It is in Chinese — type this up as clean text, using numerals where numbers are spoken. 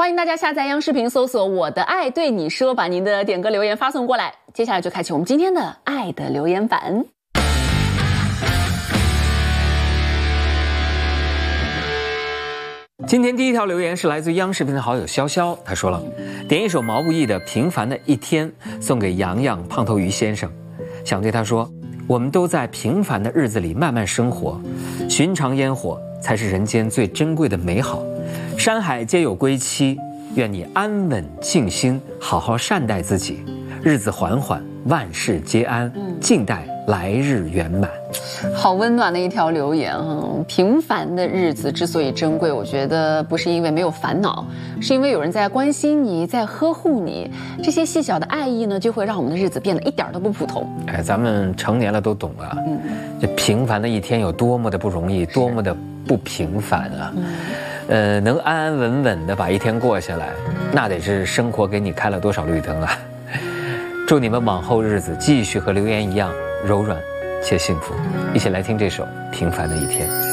欢迎大家下载央视频，搜索我的爱对你说，把您的点歌留言发送过来。接下来就开启我们今天的爱的留言板。 今天第一条留言是来自央视频的好友潇潇，他说了，点一首毛不易的《平凡的一天》送给洋洋胖头鱼先生，想对他说，我们都在平凡的日子里慢慢生活，寻常烟火才是人间最珍贵的美好，山海皆有归期，愿你安稳静心，好好善待自己，日子缓缓，万事皆安，静待来日圆满。 好温暖的一条留言啊！平凡的日子之所以珍贵，我觉得不是因为没有烦恼，是因为有人在关心你，在呵护你。这些细小的爱意呢，就会让我们的日子变得一点都不普通。 咱们成年了都懂了，这平凡的一天有多么的不容易，多么的不平凡啊！能安安稳稳的把一天过下来，那得是生活给你开了多少绿灯啊！祝你们往后日子继续和留言一样柔软且幸福。一起来听这首《平凡的一天》。